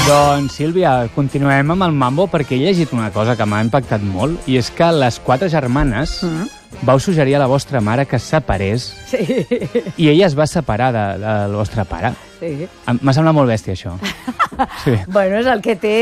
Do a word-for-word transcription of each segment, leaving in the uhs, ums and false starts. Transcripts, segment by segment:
Doncs, Sílvia, continuem amb el mambo perquè he llegit una cosa que m'ha impactat molt i és que les quatre germanes mm. vau suggerir a la vostra mare que es separés sí. i ella es va separar de, del vostre pare. Sí. M'ha semblat molt bèstia, això. Sí. Bueno, és el que té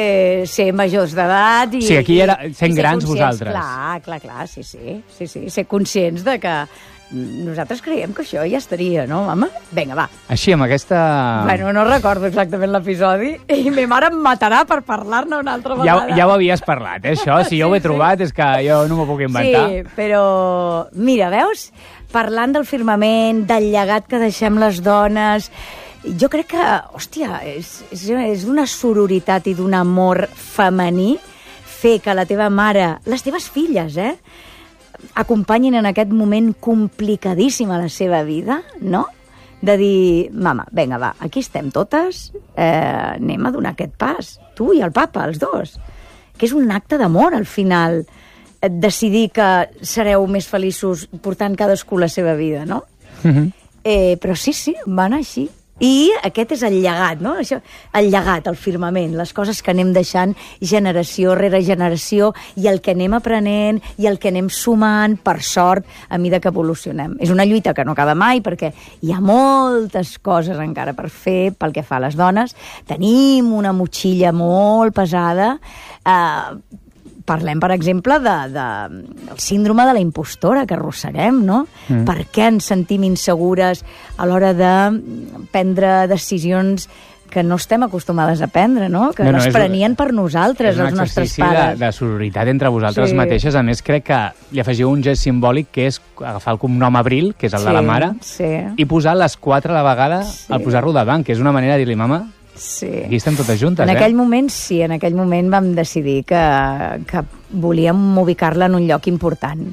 ser majors d'edat i... Sí, aquí era sent grans vosaltres. Clar, clar, clar, sí, sí, sí, sí. Ser conscients de que nosaltres creiem que això ja estaria, no, mama? Vinga, va. Així, amb aquesta... Bueno, no recordo exactament l'episodi i ma mare em matarà per parlar-ne una altra vegada. Ja, ja ho havies parlat, eh, això? Si jo ho he sí, trobat sí. és que jo no m'ho puc inventar. Sí, però... Mira, veus? Parlant del firmament, del llegat que deixem les dones... Jo crec que, hòstia, és, és, és d'una sororitat i d'un amor femení fer que la teva mare, les teves filles, eh, acompanyin en aquest moment complicadíssim a la seva vida, no? De dir, mama, vinga, va, aquí estem totes, eh, anem a donar aquest pas, tu i el papa, els dos. Que és un acte d'amor, al final, decidir que sereu més feliços portant cadascú la seva vida, no? Mm-hmm. eh, però sí, sí, va anar així. I aquest és el llegat, no? Això, el llegat, el firmament, les coses que anem deixant generació rere generació i el que anem aprenent i el que anem sumant, per sort, a mida que evolucionem. És una lluita que no acaba mai perquè hi ha moltes coses encara per fer pel que fa a les dones. Tenim una motxilla molt pesada. Eh, parlem, per exemple, de, de, del síndrome de la impostora que arrosseguem, no? Mm. Per què ens sentim insegures a l'hora de prendre decisions que no estem acostumades a prendre, no? Que no, no, es prenien un, per nosaltres, els nostres pares. És un exercici de, de sororitat entre vosaltres sí. mateixes. A més, crec que li afegiu un gest simbòlic que és agafar el cognom Abril, que és el sí, de la mare, sí. i posar les quatre a la vegada sí. al posar-lo davant, que és una manera de dir-li, mama, sí. aquí estem totes juntes, en eh? aquell moment, sí, en aquell moment vam decidir que, que volíem ubicar-la en un lloc important.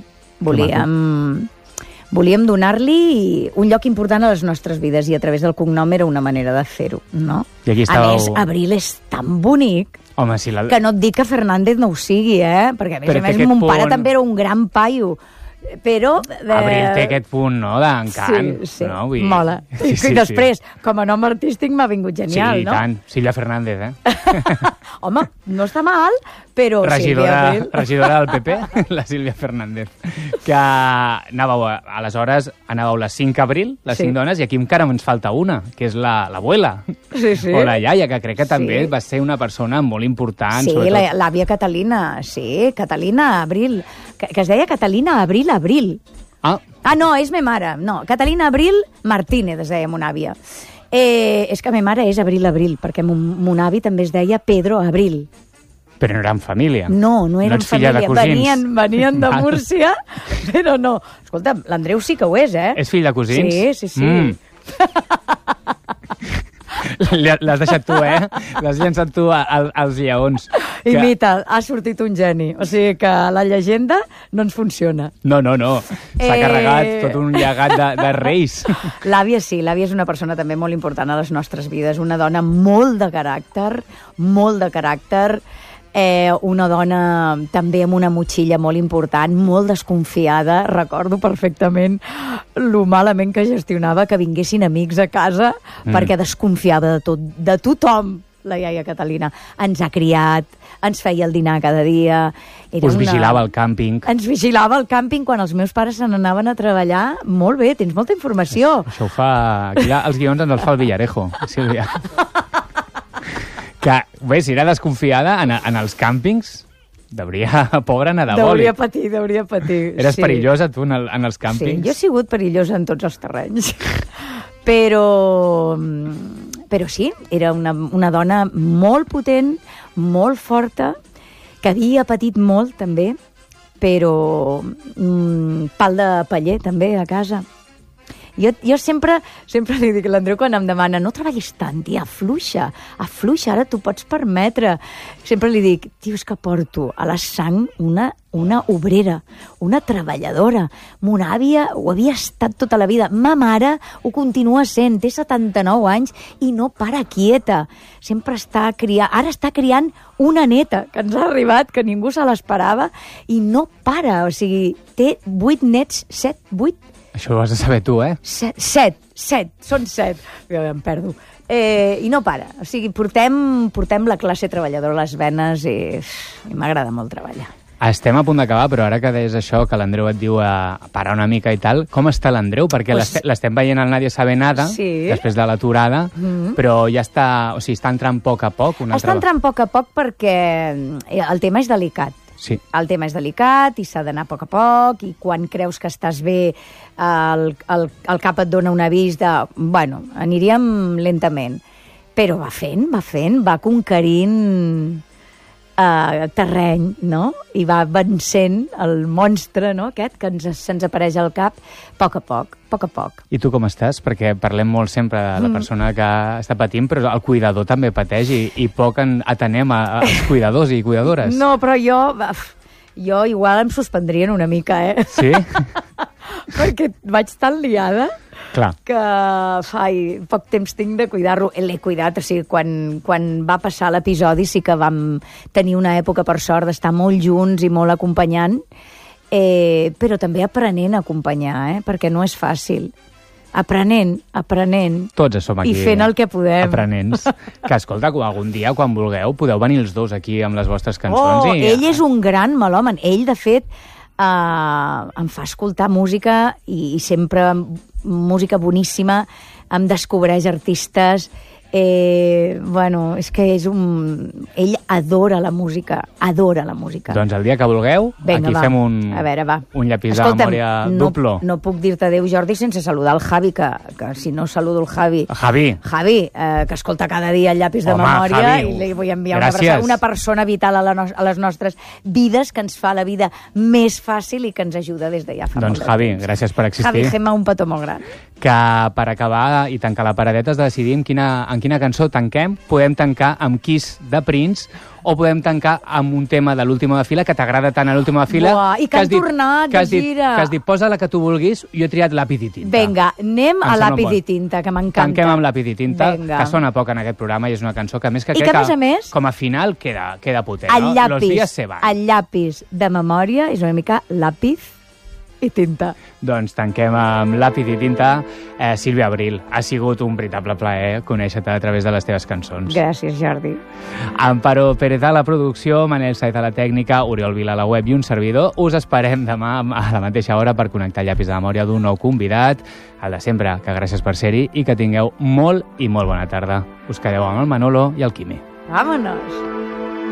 Volíem, volíem donar-li un lloc important a les nostres vides i a través del cognom era una manera de fer-ho, no? I aquí estàveu... A més, Abril és tan bonic Home, sí, la... que no et dic que Fernández no ho sigui, eh? Perquè a més Però a més mon punt... pare també era un gran paio. Però... Eh... Abril té aquest punt, no?, d'encant. Sí, sí, no? Vull... mola. Sí, sí, I després, sí. com a nom artístic m'ha vingut genial, sí, no? Sí, tant. Sílvia Fernández, eh? Home, no està mal, però... Regidora, regidora del P P, la Sílvia Fernández. Que anàveu, aleshores, anàveu les cinc Abril, les sí. cinc dones, i aquí encara ens falta una, que és l'abuela. La, sí, sí. O la iaia, que crec que també sí. va ser una persona molt important. Sí, sobretot... l'àvia Catalina, sí, Catalina Abril, que, que es deia Catalina Abril Abril. Ah. ah, no, és me mare. No, Catalina Abril Martínez, es deia mon àvia. Eh, és que me mare és Abril Abril, perquè mon, mon avi també es deia Pedro Abril. Però no eren família. No, no eren no família. De venien, venien de Múrcia, però no. Escolta, l'Andreu sí que ho és, eh? És fill de cosins? Sí, sí, sí. Mm. L'has deixat tu, eh? L'has llançat tu al, als lleons. Que... Imita, ha sortit un geni. O sigui que la llegenda no ens funciona. No, no, no. S'ha eh... carregat tot un llegat de, de reis. L'àvia sí, l'àvia és una persona també molt important a les nostres vides. Una dona molt de caràcter, molt de caràcter, eh, una dona també amb una motxilla molt important, molt desconfiada. Recordo perfectament lo malament que gestionava que vinguessin amics a casa mm. perquè desconfiava de tot, de tothom. La iaia Catalina ens ha criat, ens feia el dinar cada dia. Era Us una... vigilava al càmping. Ens vigilava al càmping quan els meus pares se n'anaven a treballar. Molt bé, tens molta informació. Això, això ho fa... Aquí els guions ens els fa el Villarejo, Sílvia. Que, bé, si era desconfiada en, en els càmpings, deuria, pobra, anar de boli. Deuria patir, deuria patir. Eres sí. perillosa, tu, en, el, en els càmpings? Sí, jo he sigut perillosa en tots els terrenys. Però... Però sí, era una, una dona molt potent, molt forta, que havia patit molt, també, però mm, pal de paller, també, a casa. Jo, jo sempre, sempre li dic a l'Andreu quan em demana no treballis tant, tia, afluixa, afluixa, ara t'ho pots permetre. Sempre li dic, tio, és que porto a la sang una, una obrera, una treballadora. Mon àvia ho havia estat tota la vida. Ma mare ho continua sent, té setanta-nou anys i no para quieta. Sempre està criant, ara està criant una neta que ens ha arribat, que ningú se l'esperava, i no para, o sigui, té vuit nets, set, vuit, això ho has de saber tu, eh? Set, set, set, són set. Jo em perdo. Eh, I no para. O sigui, portem, portem la classe treballadora a les venes i, i m'agrada molt treballar. Estem a punt d'acabar, però ara que deies això, que l'Andreu et diu a parar una mica i tal, com està l'Andreu? Perquè pues... l'estem veient al Nadie sabe nada, sí. després de l'aturada, mm-hmm. però ja està, o sigui, està entrant a poc a poc. Una està entrant a poc a poc perquè el tema és delicat. Sí. El tema és delicat i s'ha d'anar a poc a poc, i quan creus que estàs bé, el, el, el cap et dona un avís de... Bueno, aniríem lentament. Però va fent, va fent, va conquerint... Uh, terreny, no? I va vencent el monstre, no?, aquest que ens, se'ns apareix al cap a poc a poc, a poc a poc. I tu com estàs? Perquè parlem molt sempre de la persona que està patint, però el cuidador també pateix i, i poc en, atenem a, a, als cuidadors i cuidadores. No, però jo... Jo igual em suspendrien una mica, eh? Sí? Perquè vaig tan liada... Clar. Que fa poc temps tinc de cuidar-lo. L'he cuidat, o sigui, quan, quan va passar l'episodi sí que vam tenir una època, per sort, d'estar molt junts i molt acompanyant, eh, però també aprenent a acompanyar, eh, perquè no és fàcil. Aprenent, aprenent. Tots som aquí. I fent el que podem. Aprenents. Que, escolta, algun dia, quan vulgueu, podeu venir els dos aquí amb les vostres cançons. Oh, i... ell és un gran melòman. Ell, de fet, Uh, em fa escoltar música i, i sempre música boníssima, em descobreix artistes, eh, bueno, és que és un... Ell adora la música, adora la música. Doncs el dia que vulgueu, Venga, aquí va. fem un, a veure, va. un llapis Escolta'm, de memòria no, duplo. No puc dir-te adéu, Jordi, sense saludar el Javi, que, que si no saludo el Javi... Javi. Javi, eh, que escolta cada dia el llapis de Home, memòria, Javi, i li vull enviar una, gràcies. una persona vital a, la no a les nostres vides, que ens fa la vida més fàcil i que ens ajuda des de ja fa doncs, molt Javi, temps. gràcies per existir. Javi, fem-me un petó molt gran. Que per acabar i tancar la paradeta has de decidir en quina, en quina cançó tanquem. Podem tancar amb Kiss de Prince o podem tancar amb un tema de l'Última de Fila que t'agrada tant a l'Última de Fila. Buah, i que, que han tornat de gira. Dit, que has dit, posa la que tu vulguis, jo he triat Lápiz i Tinta. Vinga, anem em a Lápiz i Tinta, que m'encanta. Tanquem amb Lápiz i Tinta, Venga. Que sona poc en aquest programa i és una cançó que més que I crec que, a més a més, com a final queda, queda potent. El no? llapis, Los días se van. el llapis de memòria és una mica Lápiz i Tinta. Doncs tanquem amb Lápiz i Tinta. Eh, Sílvia Abril, ha sigut un veritable plaer conèixer-te a través de les teves cançons. Gràcies, Jordi. Amparo Pérez a la producció, Manel Saez a la tècnica, Oriol Vila a la web i un servidor. Us esperem demà a la mateixa hora per connectar llapis de memòria d'un nou convidat. El de sempre, que gràcies per ser-hi i que tingueu molt i molt bona tarda. Us quedeu amb el Manolo i el Quimi. Vámonos!